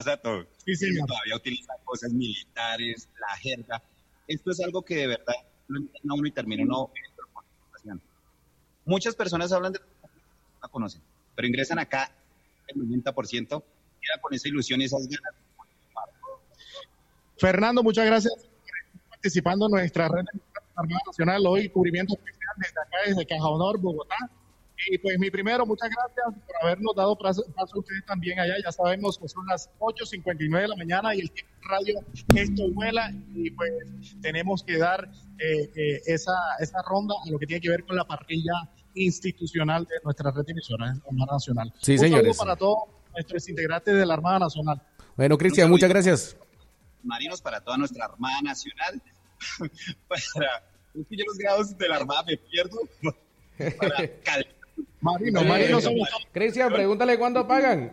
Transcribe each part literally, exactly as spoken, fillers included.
pasa todo. Sí, señor. Todavía utiliza cosas militares, la jerga. Esto es algo que de verdad lo entiende uno y termina uno. Muchas personas hablan de no la conocen, pero ingresan acá, el noventa por ciento queda con esa ilusión y esas ganas. Fernando, muchas gracias por estar participando en nuestra red de Armada Nacional. Hoy cubrimiento especial desde acá, desde Caja Honor, Bogotá. Y pues mi primero, muchas gracias por habernos dado paso, paso a ustedes también allá. Ya sabemos que son las ocho cincuenta y nueve de la mañana y el tiempo de radio, esto vuela y pues tenemos que dar eh, eh, esa, esa ronda a lo que tiene que ver con la parrilla institucional de nuestra red de emisoras de la Armada Nacional. Sí, Un señores. saludo para todos nuestros integrantes de la Armada Nacional. Bueno, Cristian, muchas gracias. Marinos, para toda nuestra Armada Nacional. Para, es que yo los grados de la Armada me pierdo. Para cal- Marino, Eh, Marino somos... Cristian, pregúntale cuándo pagan.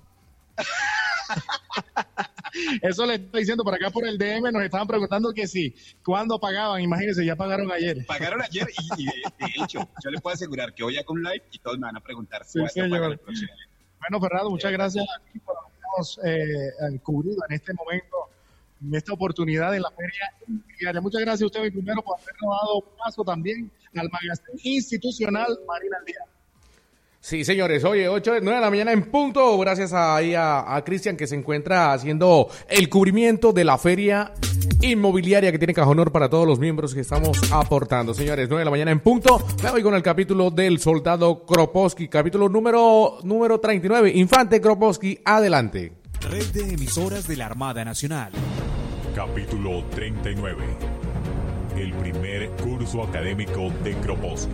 Eso le estoy diciendo por acá por el D M, nos estaban preguntando que sí, ¿cuándo pagaban? Imagínense, ya pagaron ayer. Pagaron ayer y, y de, de hecho, yo le puedo asegurar que hoy hago un live y todos me van a preguntar Sí, cuánto señor. pagan el próximo. Bueno, Fernando, muchas gracias a ti por habernos eh, cubrido en este momento, en esta oportunidad en la feria inmobiliaria. Muchas gracias a usted, primero, por habernos dado paso también al magazine institucional Marina al Día. Sí, señores, oye, ocho, nueve de la mañana en punto, gracias a, ahí a, a Cristian que se encuentra haciendo el cubrimiento de la feria inmobiliaria que tiene Caja Honor para todos los miembros que estamos aportando. Señores, nueve de la mañana en punto, me voy con el capítulo del soldado Kropotski, capítulo número, número treinta y nueve, Infante Kropotski, adelante. Red de emisoras de la Armada Nacional. Capítulo treinta y nueve. El primer curso académico de Kropotski.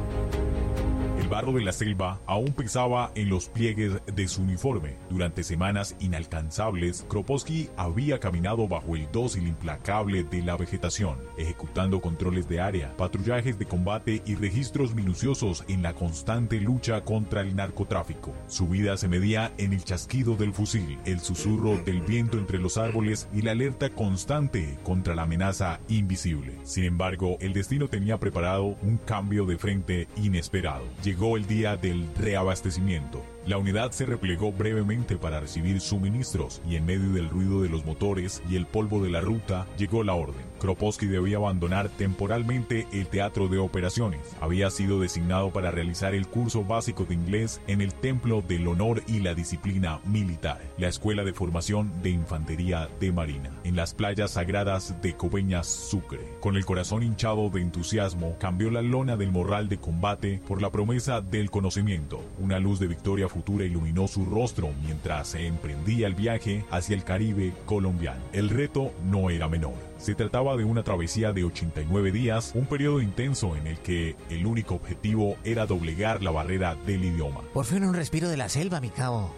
El barro de la selva aún pesaba en los pliegues de su uniforme. Durante semanas inalcanzables, Kropotski había caminado bajo el dócil implacable de la vegetación, ejecutando controles de área, patrullajes de combate y registros minuciosos en la constante lucha contra el narcotráfico. Su vida se medía en el chasquido del fusil, el susurro del viento entre los árboles y la alerta constante contra la amenaza invisible. Sin embargo, el destino tenía preparado un cambio de frente inesperado. Llegó el día del reabastecimiento. La unidad se replegó brevemente para recibir suministros y en medio del ruido de los motores y el polvo de la ruta llegó la orden. Kropotski debía abandonar temporalmente el teatro de operaciones. Había sido designado para realizar el curso básico de inglés en el Templo del Honor y la Disciplina Militar, la Escuela de Formación de Infantería de Marina, en las playas sagradas de Coveñas, Sucre. Con el corazón hinchado de entusiasmo, cambió la lona del morral de combate por la promesa del conocimiento. Una luz de victoria futura iluminó su rostro mientras se emprendía el viaje hacia el Caribe colombiano. El reto no era menor. Se trataba de una travesía de ochenta y nueve días, un periodo intenso en el que el único objetivo era doblegar la barrera del idioma. Por fin un respiro de la selva, mi cabo.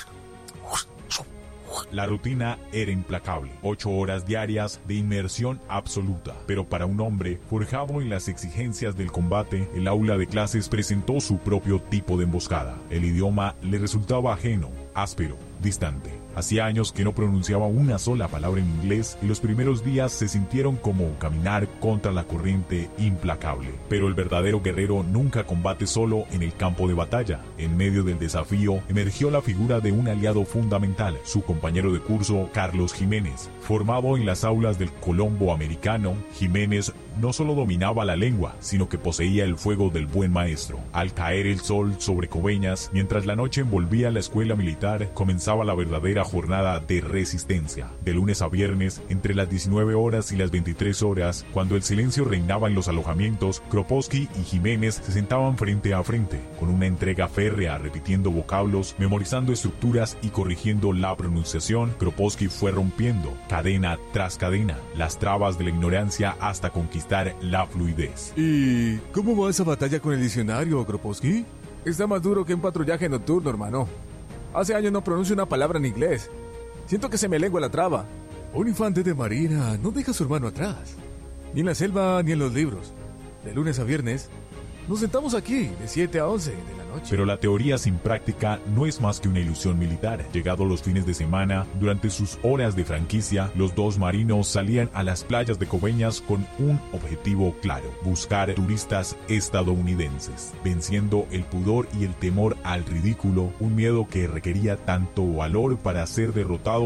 La rutina era implacable, ocho horas diarias de inmersión absoluta. Pero para un hombre forjado en las exigencias del combate, el aula de clases presentó su propio tipo de emboscada. El idioma le resultaba ajeno, áspero, distante. Hacía años que no pronunciaba una sola palabra en inglés y los primeros días se sintieron como caminar contra la corriente implacable. Pero el verdadero guerrero nunca combate solo en el campo de batalla. En medio del desafío emergió la figura de un aliado fundamental, su compañero de curso Carlos Jiménez. Formado en las aulas del Colombo americano, Jiménez no solo dominaba la lengua, sino que poseía el fuego del buen maestro. Al caer el sol sobre Coveñas, mientras la noche envolvía la escuela militar, comenzaba la verdadera jornada de resistencia. De lunes a viernes, entre las diecinueve horas y las veintitrés horas, cuando el silencio reinaba en los alojamientos, Kropotski y Jiménez se sentaban frente a frente, con una entrega férrea, repitiendo vocablos, memorizando estructuras y corrigiendo la pronunciación. Kropotski fue rompiendo, cadena tras cadena, las trabas de la ignorancia hasta conquistar la fluidez. ¿Y cómo va esa batalla con el diccionario, Kropotski? Está más duro que un patrullaje nocturno, hermano. Hace años no pronuncio una palabra en inglés. Siento que se me lengua la traba. Un infante de marina no deja a su hermano atrás. Ni en la selva ni en los libros. De lunes a viernes, nos sentamos aquí de siete a once de la noche. Pero la teoría sin práctica no es más que una ilusión militar. Llegados los fines de semana, durante sus horas de franquicia, los dos marinos salían a las playas de Coveñas con un objetivo claro: buscar turistas estadounidenses, venciendo el pudor y el temor al ridículo, un miedo que requería tanto valor para ser derrotado